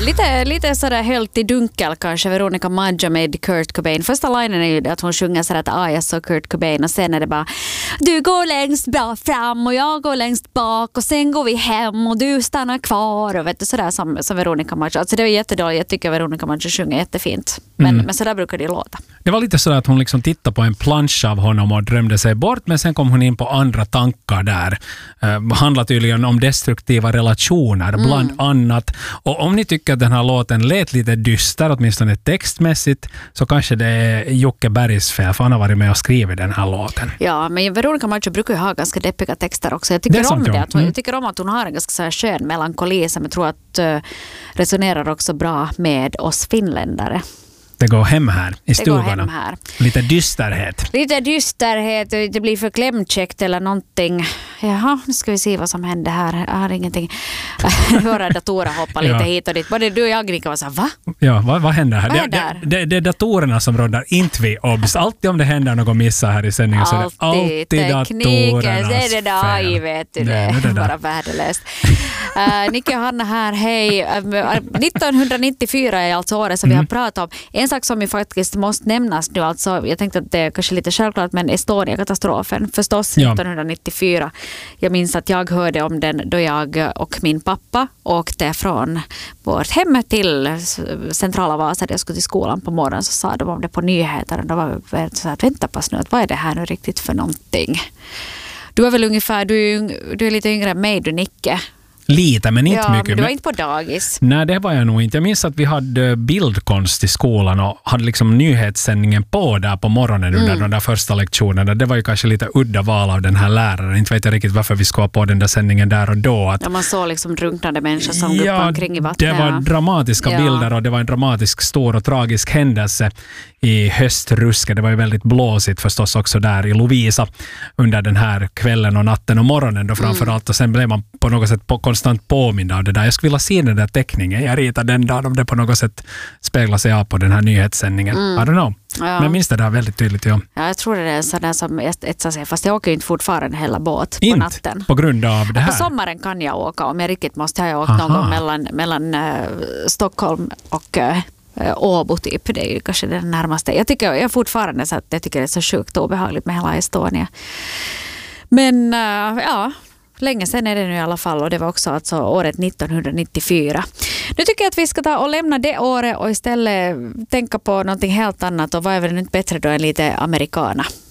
lite sådär helt i dunkel kanske Veronica Maggio med Kurt Cobain. Första linjen är ju det att hon sjunger sådär att jag så Kurt Cobain och sen är det bara du går längst bra fram och jag går längst bak och sen går vi hem och du stannar kvar och vet du, sådär som Veronica Maggio. Alltså det var jättedåligt, jag tycker Veronica Maggio sjunger jättefint. Men sådär brukar det låta. Det var lite sådär att hon liksom tittade på en plansch av honom och drömde sig bort, men sen kom hon in på andra tankar där. Handlar tydligen om destruktiva relationer bland annat. Och om ni tycker att den här låten lät lite dyster, åtminstone textmässigt, så kanske det är Jocke Bergs fel, för han har varit med och skrivit den här låten. Ja, men Veronica Maggio brukar ju ha ganska deppiga texter också. Jag tycker om det. Jag tycker om att hon har en ganska så här skön melankoli som jag tror att resonerar också bra med oss finländare. Det går hem här i stugorna. Hem här. Lite dysterhet. Det blir för klämkäckt eller någonting. Jaha, nu ska vi se vad som händer här. Jag har ingenting. Våra datorer hoppar lite hit och dit. Både du och jag, Nika, var så här, va? Ja, vad händer här? Det är datorerna som rådar, inte vi obs. Alltid om det händer något missa här i sändningen så är det alltid datorernas fel. Det är det där, vet du. Det är bara värdelöst. Nika och Hanna här, hej. 1994 är alltså året som vi har pratat om. En sak som ju faktiskt måste nämnas nu, alltså, jag tänkte att det är kanske lite självklart, men Estonia-katastrofen förstås 1994. Jag minns att jag hörde om den då jag och min pappa åkte från vårt hem till centrala Vasa där jag skulle till skolan på morgonen, så sa de om det på nyheterna. Då var vi så att vänta på nu, vad är det här nu riktigt för någonting? Du är väl ungefär, du är lite yngre än mig, du Nicke. Lite, men inte mycket. Men du var inte på dagis. Nej, det var jag nog inte. Jag minns att vi hade bildkonst i skolan och hade liksom nyhetssändningen på där på morgonen under de där första lektionerna. Det var ju kanske lite udda val av den här läraren. Inte vet jag riktigt varför vi skulle ha på den där sändningen där och då. Att, man såg liksom drunknande människor som guppade omkring i vattnet. Det var dramatiska bilder och det var en dramatisk, stor och tragisk händelse i höstrusket. Det var ju väldigt blåsigt förstås också där i Lovisa under den här kvällen och natten och morgonen då framförallt. Och sen blev man på något sätt konstant påmind av det där. Jag skulle vilja se den där teckningen. Jag ritade den där om det på något sätt speglar sig av på den här nyhetssändningen. I don't know. Ja. Men minns det där väldigt tydligt. Ja, jag tror det är en sån där som etsar sig. Fast jag åker ju inte fortfarande hela båt på natten. På grund av det här? På sommaren kan jag åka. Om jag riktigt måste ha åkt någon gång mellan Stockholm och Åbo typ. Det är ju kanske det närmaste. Jag tycker fortfarande så att jag tycker det är så sjukt obehagligt med hela Estonia. Men länge sedan är det nu i alla fall, och det var också alltså året 1994. Nu tycker jag att vi ska ta och lämna det året och istället tänka på någonting helt annat, och vad är väl inte bättre då än lite americana.